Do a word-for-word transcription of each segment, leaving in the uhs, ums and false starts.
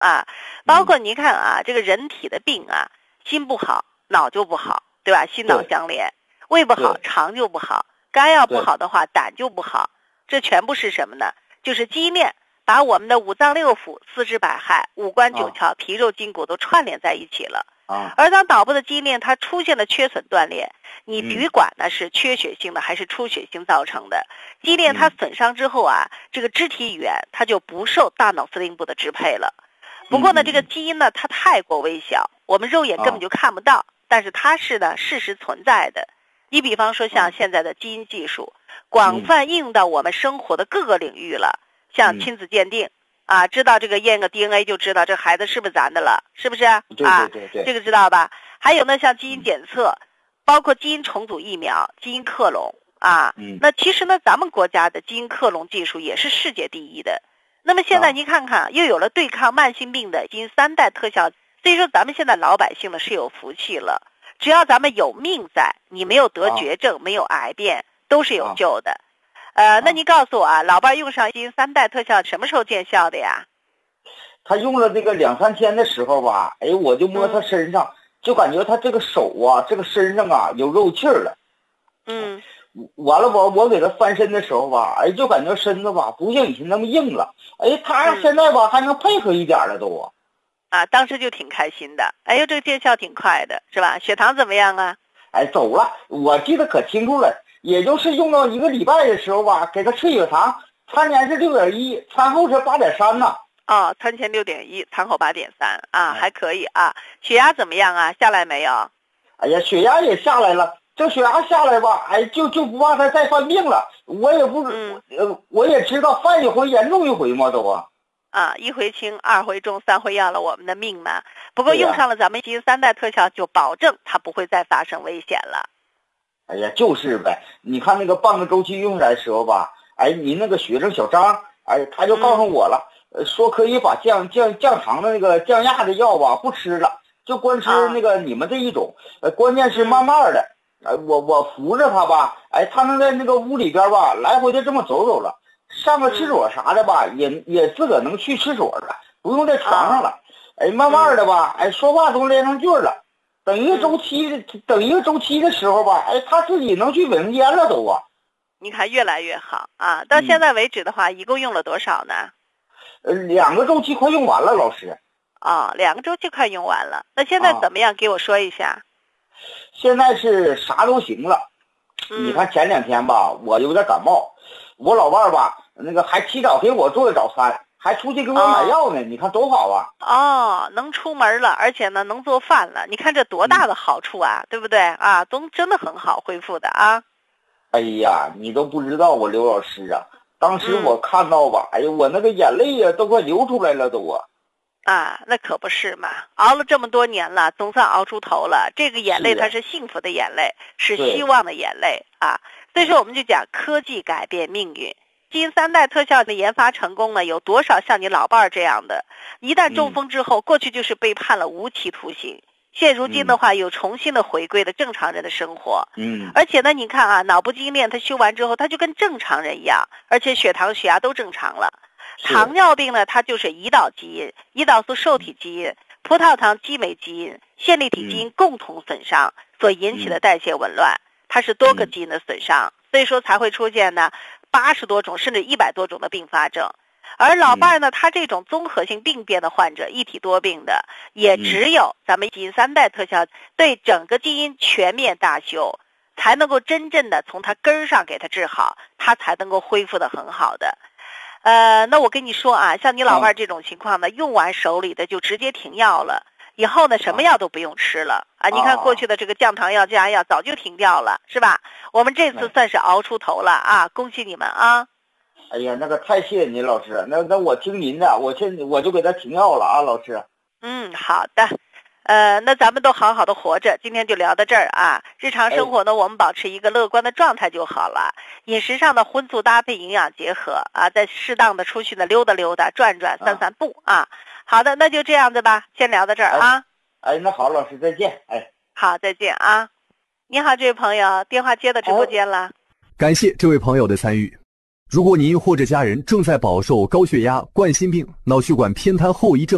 啊。包括你看啊，这个人体的病啊，心不好，脑就不好，对吧？心脑相连，胃不好，肠就不好，肝要不好的话，胆就不好。这全部是什么呢？就是基因链把我们的五脏六腑、四肢百骸、五官九窍、皮肉筋骨都串联在一起了。 啊， 而当脑部的基因链它出现了缺损断裂，你别管呢是缺血性的还是出血性造成的，基因链它损伤之后啊，这个肢体语言它就不受大脑司令部的支配了。不过呢，这个基因呢它太过微小，我们肉眼根本就看不到，但是它是呢事实存在的。你比方说像现在的基因技术，广泛应用到我们生活的各个领域了，像亲子鉴定。啊，知道这个验个 D N A 就知道这孩子是不是咱的了，是不是？ 对对对对， 这个知道吧？还有呢，像基因检测，包括基因重组疫苗、基因克隆啊。 嗯。 那其实呢，咱们国家的基因克隆技术也是世界第一的。那么现在您看看，又有了对抗慢性病的基因三代特效，所以说咱们现在老百姓呢是有福气了。只要咱们有命在，你没有得绝症，啊、没有癌变，都是有救的。啊呃，那您告诉我啊，老伴用上基因三代特效什么时候见效的呀？ 他用了那个两三天的时候吧，哎，我就摸他身上，嗯、就感觉他这个手啊，这个身上啊有肉气儿了。 嗯。 完了我我给他翻身的时候吧，哎，就感觉身子吧不像以前那么硬了。哎，他现在吧、嗯、还能配合一点了都啊。 啊，当时就挺开心的。哎呦，这个见效挺快的，是吧？血糖怎么样啊？ 哎，走了，我记得可清楚了。也就是用到一个礼拜的时候吧，给他吃血糖，餐前是六点一，餐后是八点三呢。 哦，餐前六点一，餐后八点三啊，还可以啊。血压怎么样啊？下来没有？ 哎呀，血压也下来了。这血压下来吧，哎，就就不怕他再犯病了。我也不，嗯、呃，我也知道犯一回严重一回嘛，都啊。 啊，一回轻，二回重，三回要了我们的命嘛。不过用上了咱们基因三代特效，就保证它不会再发生危险了。 哎呀，就是呗！你看那个半个周期用来的时候吧，哎，你那个学生小张，哎，他就告诉我了，呃，说可以把降降降糖的那个降压的药吧不吃了，就光吃那个你们这一种。呃，关键是慢慢的，哎，我我扶着他吧，哎，他能在那个屋里边吧来回的这么走走了，上个厕所啥的吧，也也自个能去厕所了，不用在床上了。哎，慢慢的吧，哎，说话都连上句了。等一个周期的，嗯、等一个周期的时候吧，哎，他自己能去卫生间了都啊。 你看越来越好啊！到现在为止的话，嗯、一共用了多少呢？ 呃，两个周期快用完了，老师。 啊、哦，两个周期快用完了。那现在怎么样？啊、给我说一下。 现在是啥都行了。嗯、你看前两天吧，我有点感冒，我老伴儿吧，那个还起早给我做的早餐。还出去给我买药呢，哦、你看多好啊！ 哦，能出门了，而且呢能做饭了，你看这多大的好处啊，嗯、对不对啊？都真的很好恢复的啊！ 哎呀，你都不知道我刘老师啊，当时我看到吧，嗯、哎呀，我那个眼泪呀都快流出来了都啊！ 啊，那可不是嘛，熬了这么多年了，总算熬出头了。这个眼泪它是幸福的眼泪，是希望的眼泪啊！所以说我们就讲科技改变命运。基因三代特效的研发成功了，有多少像你老伴儿这样的，一旦中风之后，嗯、过去就是被判了无期徒刑，现如今的话，又重新的回归了正常人的生活。 嗯， 而且呢，你看啊，脑部基因链它修完之后，它就跟正常人一样，而且血糖、血压都正常了。糖尿病呢，它就是胰岛基因、胰岛素受体基因、葡萄糖激酶基因、线粒体基因共同损伤所引起的代谢紊乱，它是多个基因的损伤，所以说才会出现呢。八十多种甚至一百多种的并发症，而老伴儿呢，他这种综合性病变的患者，一体多病的，也只有咱们基因三代特效对整个基因全面大修，才能够真正的从他根儿上给他治好，他才能够恢复的很好的。呃，那我跟你说啊，像你老伴儿这种情况呢，用完手里的就直接停药了。以后呢，什么药都不用吃了啊！你看过去的这个降糖药、降压药早就停掉了，是吧？我们这次算是熬出头了啊！恭喜你们啊！ 哎呀，那个太谢谢您老师，那那我听您的，我现我就给他停药了啊，老师。 嗯，好的。呃，那咱们都好好的活着，今天就聊到这儿啊。日常生活呢，我们保持一个乐观的状态就好了。饮食上的荤素搭配，营养结合啊，再适当的出去呢溜达溜达、转转、散散步啊。好的，那就这样子吧，先聊到这儿啊。 哎，那好，老师再见。哎， 好，再见啊。你好，这位朋友，电话接到直播间了。 感谢这位朋友的参与。如果您或者家人正在饱受高血压、冠心病、脑血管偏瘫后遗症、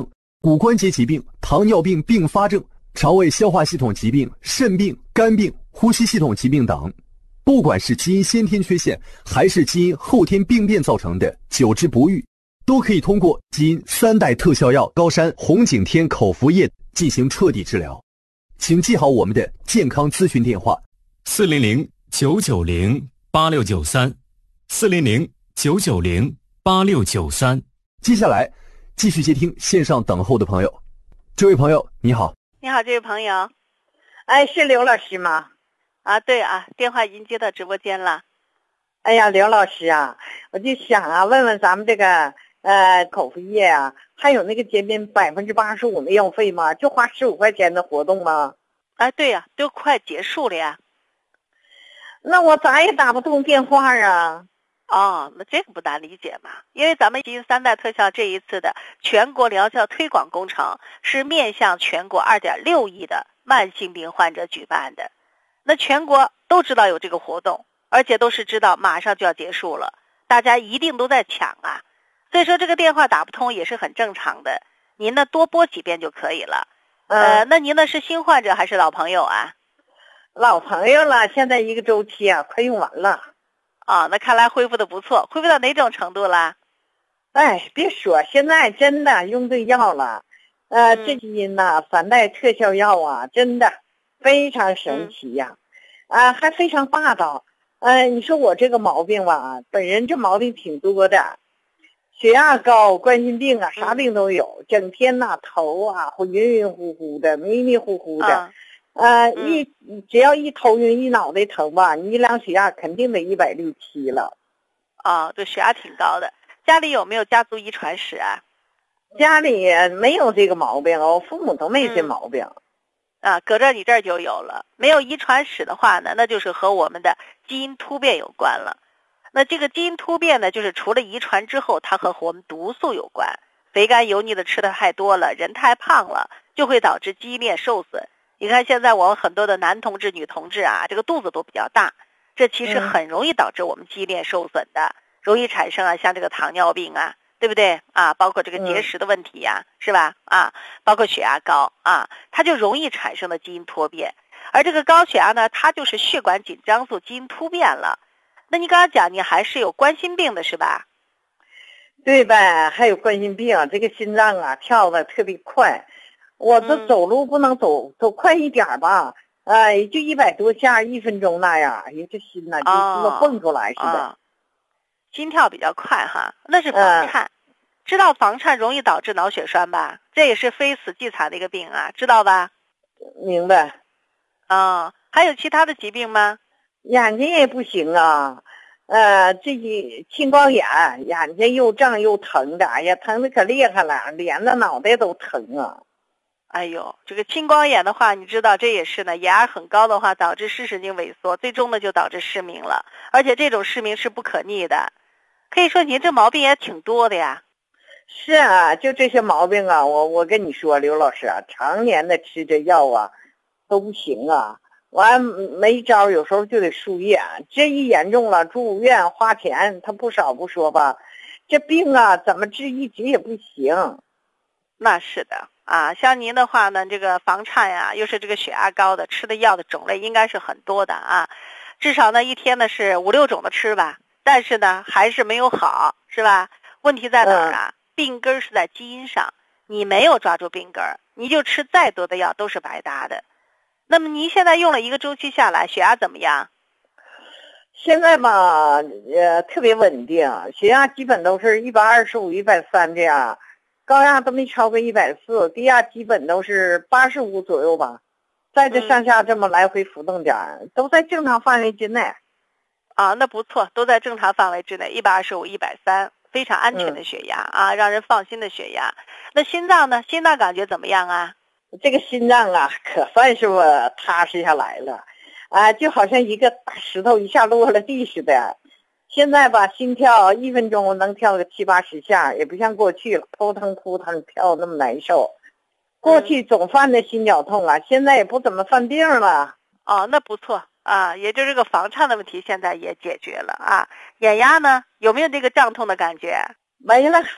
骨关节疾病、糖尿病并发症、肠胃消化系统疾病、肾病、肝病、呼吸系统疾病等。不管是基因先天缺陷，还是基因后天病变造成的久治不愈，都可以通过基因三代特效药高山红景天口服液进行彻底治疗。请记好我们的健康咨询电话： 四零零九九零八六九三，四零零九九零八六九三。 接下来继续接听线上等候的朋友。这位朋友你好。 你好，这位朋友。 哎，是刘老师吗？ 啊，对啊，电话已经接到直播间了。 哎呀，刘老师啊，我就想啊，问问咱们这个呃口服液啊，还有那个减免百分之八十五的药费吗？就花十五块钱的活动吗？ 哎，对呀、啊，都快结束了呀。 那我咋也打不通电话啊？ 哦，那这个不难理解嘛，因为咱们基因三代特效这一次的全国疗效推广工程是面向全国二点六亿的慢性病患者举办的。那全国都知道有这个活动，而且都是知道马上就要结束了，大家一定都在抢啊。所以说这个电话打不通也是很正常的，您呢多拨几遍就可以了。 嗯、 呃，那您呢是新患者还是老朋友啊？ 老朋友了，现在一个周期啊快用完了。 啊，那看来恢复的不错，恢复到哪种程度了？ 哎，别说，现在真的用对药了。呃， 嗯、 这基因呐、三代特效药啊，真的非常神奇呀、啊，啊，还非常霸道。呃，你说我这个毛病吧，本人这毛病挺多的，血压高、冠心病啊，啥病都有，嗯、整天呐、头啊会晕晕乎乎的、迷迷糊糊的。 啊、 呃， 嗯、 一只要一头晕、一脑袋疼吧，你一量血压肯定得一百六七了。 啊、哦，对，血压挺高的。家里有没有家族遗传史啊？ 家里没有这个毛病，我父母都没这毛病。 嗯、啊，搁这你这儿就有了。没有遗传史的话呢，那就是和我们的基因突变有关了。那这个基因突变呢，就是除了遗传之后，它和我们毒素有关。肥甘油腻的吃的太多了，人太胖了，就会导致基因链受损。你看现在我们很多的男同志、女同志啊，这个肚子都比较大，这其实很容易导致我们基因链受损的，嗯、容易产生啊像这个糖尿病啊，对不对啊？包括这个结石的问题呀、啊，嗯、是吧？啊，包括血压高啊，它就容易产生的基因突变。而这个高血压呢，它就是血管紧张素基因突变了。那你刚刚讲你还是有冠心病的是吧？ 对呗，还有冠心病，这个心脏啊跳的特别快，我这走路不能走、嗯、走快一点吧，呃，也就一百多下一分钟那样，哎呀，这心呐、啊、就蹦出来似的、 哦哦，心跳比较快哈，那是房颤。嗯、知道房颤容易导致脑血栓吧？这也是非死即残的一个病啊，知道吧？ 明白。 哦，还有其他的疾病吗？ 眼睛也不行啊，呃，这青光眼，眼睛又胀又疼的，哎呀，疼的可厉害了，连着脑袋都疼啊。 哎呦，这个青光眼的话，你知道这也是呢，眼压很高的话，导致视神经萎缩，最终呢就导致失明了，而且这种失明是不可逆的。可以说您这毛病也挺多的呀。 是啊，就这些毛病啊，我我跟你说，刘老师啊，常年的吃这药啊，都不行啊。完没招，有时候就得输液，这一严重了住院花钱他不少不说吧，这病啊怎么治一直也不行。 那是的啊，像您的话呢，这个房颤呀，又是这个血压高的，吃的药的种类应该是很多的啊，至少呢一天呢是五六种的吃吧，但是呢还是没有好，是吧？问题在哪儿啊？嗯、病根是在基因上，你没有抓住病根，你就吃再多的药都是白搭的。那么您现在用了一个周期下来，血压怎么样？ 现在吧，呃，特别稳定，血压基本都是一百二十五、一百三这样，高压都没超过一百四，低压基本都是八十五左右吧，在这上下这么来回浮动点，嗯、都在正常范围之内。 啊，那不错，都在正常范围之内，一百二十五、一百三，非常安全的血压、嗯、啊，让人放心的血压。那心脏呢？心脏感觉怎么样啊？ 这个心脏啊，可算是我踏实下来了，啊，就好像一个大石头一下落了地似的。现在吧，心跳一分钟能跳个七八十下，也不像过去了，扑腾扑腾跳那么难受。过去总犯的心绞痛啊，现在也不怎么犯病了。 哦，那不错啊，也就是这个房颤的问题现在也解决了啊。眼压呢，有没有这个胀痛的感觉？ 没了，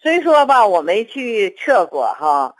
虽说吧我没去测过哈，